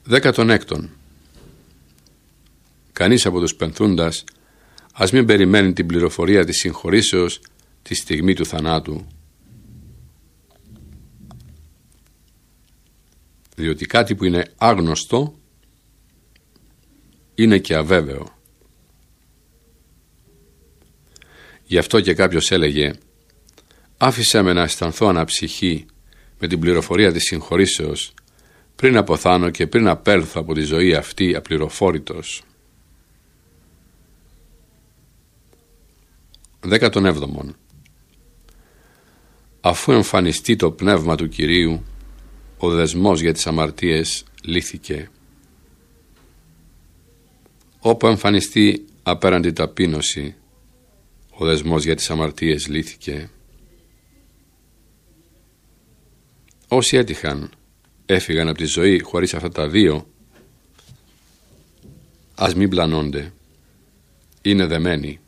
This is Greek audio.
16. Κανείς από τους πενθούντας ας μην περιμένει την πληροφορία της συγχωρήσεως τη στιγμή του θανάτου, διότι κάτι που είναι άγνωστο είναι και αβέβαιο. Γι' αυτό και κάποιος έλεγε: άφησέ με να αισθανθώ αναψυχή με την πληροφορία της συγχωρήσεως πριν αποθάνω και πριν απέλθω από τη ζωή αυτή απληροφόρητος. 17. Αφού εμφανιστεί το πνεύμα του Κυρίου, ο δεσμός για τις αμαρτίες λύθηκε. Όπου εμφανιστεί απέραντη ταπείνωση, ο δεσμός για τις αμαρτίες λύθηκε. Όσοι έτυχαν έφυγαν από τη ζωή χωρίς αυτά τα δύο, ας μην πλανώνται, είναι δεμένοι.